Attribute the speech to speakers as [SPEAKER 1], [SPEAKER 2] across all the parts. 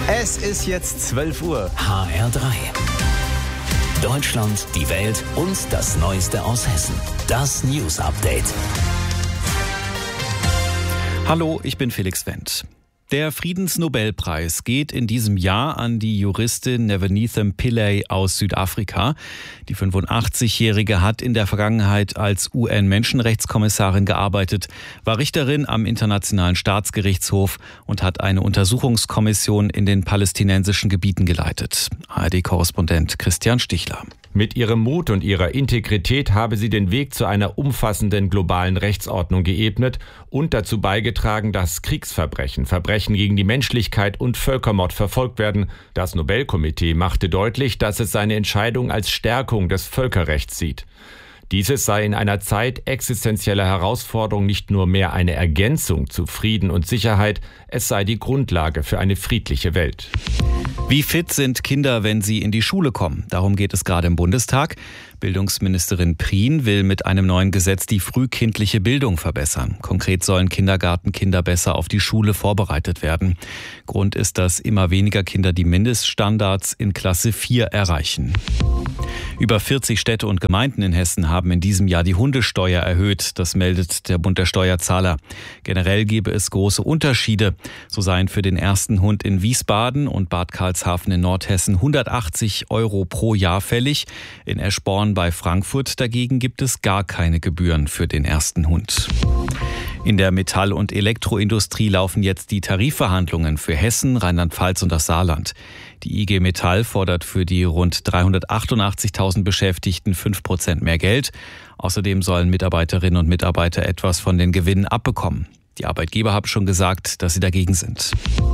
[SPEAKER 1] Es ist jetzt 12 Uhr.
[SPEAKER 2] HR3. Deutschland, die Welt und das Neueste aus Hessen. Das News Update.
[SPEAKER 3] Hallo, ich bin Felix Wendt. Der Friedensnobelpreis geht in diesem Jahr an die Juristin Nevenithem Pillay aus Südafrika. Die 85-Jährige hat in der Vergangenheit als UN-Menschenrechtskommissarin gearbeitet, war Richterin am Internationalen Staatsgerichtshof und hat eine Untersuchungskommission in den palästinensischen Gebieten geleitet. ARD-Korrespondent Christian Stichler.
[SPEAKER 4] Mit ihrem Mut und ihrer Integrität habe sie den Weg zu einer umfassenden globalen Rechtsordnung geebnet und dazu beigetragen, dass Kriegsverbrechen, Verbrechen gegen die Menschlichkeit und Völkermord verfolgt werden. Das Nobelkomitee machte deutlich, dass es seine Entscheidung als Stärkung des Völkerrechts sieht. Dieses sei in einer Zeit existenzieller Herausforderung nicht nur mehr eine Ergänzung zu Frieden und Sicherheit, es sei die Grundlage für eine friedliche Welt.
[SPEAKER 3] Wie fit sind Kinder, wenn sie in die Schule kommen? Darum geht es gerade im Bundestag. Bildungsministerin Prien will mit einem neuen Gesetz die frühkindliche Bildung verbessern. Konkret sollen Kindergartenkinder besser auf die Schule vorbereitet werden. Grund ist, dass immer weniger Kinder die Mindeststandards in Klasse 4 erreichen. Über 40 Städte und Gemeinden in Hessen haben in diesem Jahr die Hundesteuer erhöht. Das meldet der Bund der Steuerzahler. Generell gebe es große Unterschiede. So seien für den ersten Hund in Wiesbaden und Bad Karlshafen in Nordhessen 180 € pro Jahr fällig. In Eschborn bei Frankfurt dagegen gibt es gar keine Gebühren für den ersten Hund. In der Metall- und Elektroindustrie laufen jetzt die Tarifverhandlungen für Hessen, Rheinland-Pfalz und das Saarland. Die IG Metall fordert für die rund 388.000 Beschäftigten 5% mehr Geld. Außerdem sollen Mitarbeiterinnen und Mitarbeiter etwas von den Gewinnen abbekommen. Die Arbeitgeber haben schon gesagt, dass sie dagegen sind.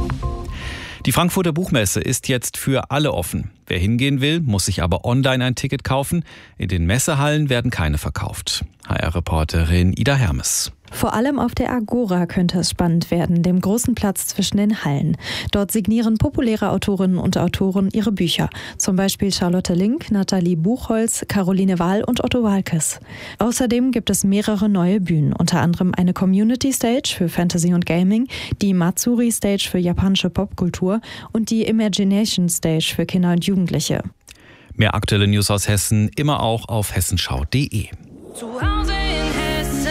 [SPEAKER 3] Die Frankfurter Buchmesse ist jetzt für alle offen. Wer hingehen will, muss sich aber online ein Ticket kaufen. In den Messehallen werden keine verkauft. HR-Reporterin Ida Hermes.
[SPEAKER 5] Vor allem auf der Agora könnte es spannend werden, dem großen Platz zwischen den Hallen. Dort signieren populäre Autorinnen und Autoren ihre Bücher. Zum Beispiel Charlotte Link, Nathalie Buchholz, Caroline Wahl und Otto Waalkes. Außerdem gibt es mehrere neue Bühnen, unter anderem eine Community Stage für Fantasy und Gaming, die Matsuri Stage für japanische Popkultur und die Imagination Stage für Kinder und Jugendliche.
[SPEAKER 3] Mehr aktuelle News aus Hessen immer auch auf hessenschau.de.
[SPEAKER 6] Zu Hause in Hessen.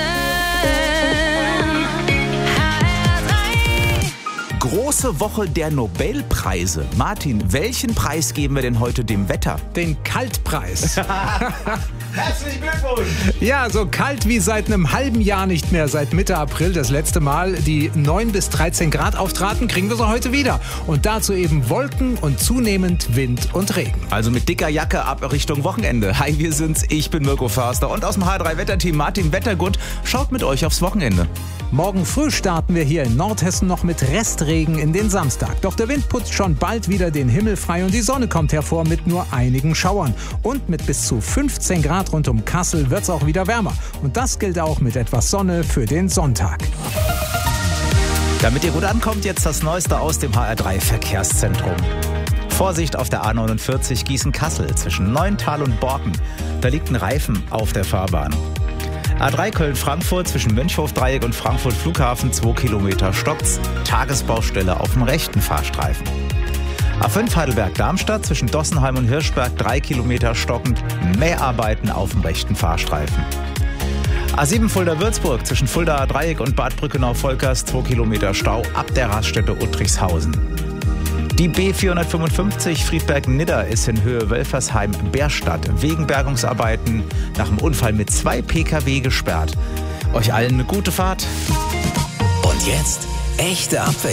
[SPEAKER 1] Große Woche der Nobelpreise. Martin, welchen Preis geben wir denn heute dem Wetter?
[SPEAKER 7] Den Kaltpreis.
[SPEAKER 1] Herzlichen Glückwunsch!
[SPEAKER 7] Ja, so kalt wie seit einem halben Jahr nicht mehr. Seit Mitte April das letzte Mal die 9 bis 13 Grad auftraten, kriegen wir sie heute wieder. Und dazu eben Wolken und zunehmend Wind und Regen.
[SPEAKER 1] Also mit dicker Jacke ab Richtung Wochenende. Hi, wir sind's. Ich bin Mirko Förster und aus dem H3-Wetterteam Martin Wettergut schaut mit euch aufs Wochenende.
[SPEAKER 7] Morgen früh starten wir hier in Nordhessen noch mit Restregen in den Samstag. Doch der Wind putzt schon bald wieder den Himmel frei und die Sonne kommt hervor mit nur einigen Schauern. Und mit bis zu 15 Grad rund um Kassel wird's auch wieder wärmer. Und das gilt auch mit etwas Sonne für den Sonntag.
[SPEAKER 1] Damit ihr gut ankommt, jetzt das Neueste aus dem HR3-Verkehrszentrum. Vorsicht auf der A49 Gießen-Kassel zwischen Neuntal und Borken. Da liegt ein Reifen auf der Fahrbahn. A3 Köln-Frankfurt zwischen Mönchhof-Dreieck und Frankfurt Flughafen 2 Kilometer stockt's. Tagesbaustelle auf dem rechten Fahrstreifen. A5 Heidelberg-Darmstadt zwischen Dossenheim und Hirschberg 3 Kilometer stockend. Mäharbeiten auf dem rechten Fahrstreifen. A7 Fulda-Würzburg zwischen Fuldaer Dreieck und Bad Brückenau-Volkers 2 Kilometer Stau ab der Raststätte Uttrichshausen. Die B455 Friedberg-Nidda ist in Höhe Wölfersheim-Bärstadt wegen Bergungsarbeiten nach dem Unfall mit 2 Pkw gesperrt. Euch allen eine gute Fahrt.
[SPEAKER 2] Und jetzt echte Abwechslung.